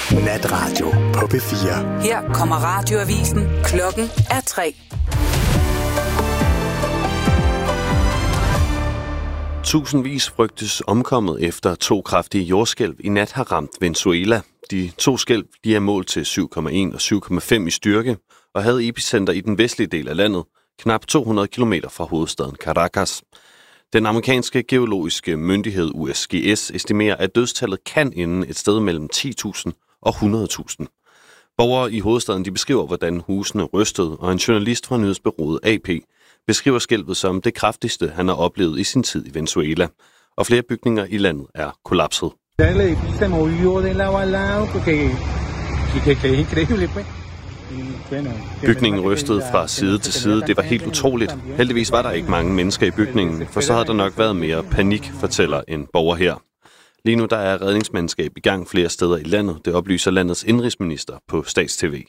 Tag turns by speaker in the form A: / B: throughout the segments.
A: Natradio på P4.
B: Her kommer radioavisen. Klokken er 3.
C: Tusindvis frygtes omkommet efter 2 kraftige jordskælv i nat har ramt Venezuela. De 2 skælv er målt til 7,1 og 7,5 i styrke og havde epicenter i den vestlige del af landet, knap 200 km fra hovedstaden Caracas. Den amerikanske geologiske myndighed USGS estimerer, at dødstallet kan ende et sted mellem 10.000 og 100.000. Borgere i hovedstaden de beskriver, hvordan husene rystede, og en journalist fra nyhedsbureauet AP beskriver skælvet som det kraftigste, han har oplevet i sin tid i Venezuela, og flere bygninger i landet er kollapset. Bygningen rystede fra side til side. Det var helt utroligt. Heldigvis var der ikke mange mennesker i bygningen, for så havde der nok været mere panik, fortæller en borger her. Lige nu der er redningsmandskab i gang flere steder i landet. Det oplyser landets indenrigsminister på Stats-TV.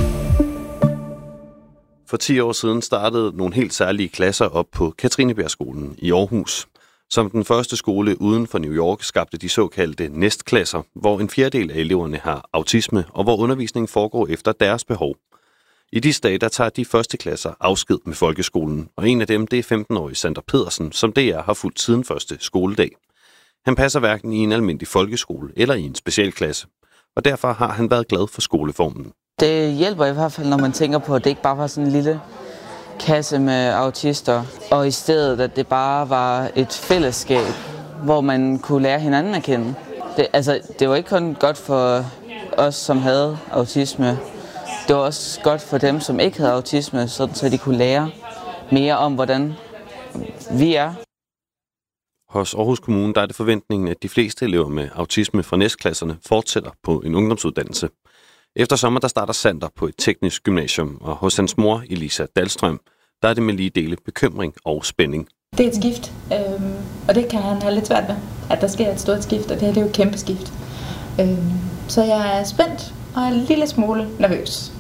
C: For 10 år siden startede nogle helt særlige klasser op på Katrinebjergskolen i Aarhus. Som den første skole uden for New York skabte de såkaldte nestklasser, hvor en fjerdedel af eleverne har autisme, og hvor undervisningen foregår efter deres behov. I disse dage der tager de første klasser afsked med folkeskolen, og en af dem det er 15-årige Sander Pedersen, som DR har fulgt siden første skoledag. Han passer hverken i en almindelig folkeskole eller i en specialklasse, og derfor har han været glad for skoleformen.
D: Det hjælper i hvert fald, når man tænker på, at det ikke bare var sådan en lille kasse med autister, og i stedet, at det bare var et fællesskab, hvor man kunne lære hinanden at kende. Det var ikke kun godt for os, som havde autisme. Det var også godt for dem, som ikke havde autisme, så de kunne lære mere om, hvordan vi er.
C: Hos Aarhus Kommune der er det forventningen, at de fleste elever med autisme fra næstklasserne fortsætter på en ungdomsuddannelse. Efter sommer der starter Sander på et teknisk gymnasium, og hos hans mor, Elisa Dahlstrøm, der er det med lige dele bekymring og spænding.
E: Det er et skift, og det kan han have lidt svært med, at der sker et stort skift, og det her det er jo et kæmpe skift. Så jeg er spændt og en lille smule nervøs.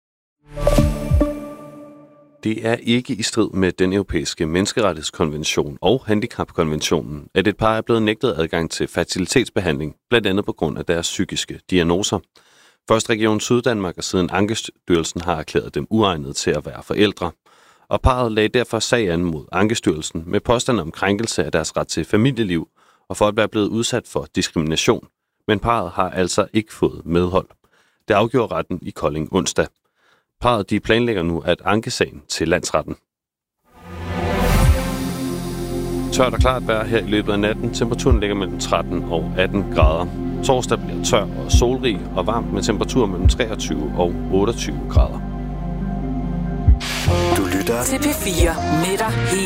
C: Det er ikke i strid med den europæiske menneskerettighedskonvention og handicapkonventionen, at et par er blevet nægtet adgang til fertilitetsbehandling, blandt andet på grund af deres psykiske diagnoser. Først Region Syddanmark og siden Ankestyrelsen har erklæret dem uegnet til at være forældre. Og parret lagde derfor sag an mod Ankestyrelsen med påstand om krænkelse af deres ret til familieliv og for at være blevet udsat for diskrimination. Men parret har altså ikke fået medhold. Det afgjorde retten i Kolding onsdag. Parret de planlægger nu at anke sagen til landsretten. Tørt og klart vejr her i løbet af natten. Temperaturen ligger mellem 13 og 18 grader. Torsdag bliver tør og solrig og varmt med temperatur mellem 23 og 28 grader.
A: Du lytter
B: til P4 med dig hele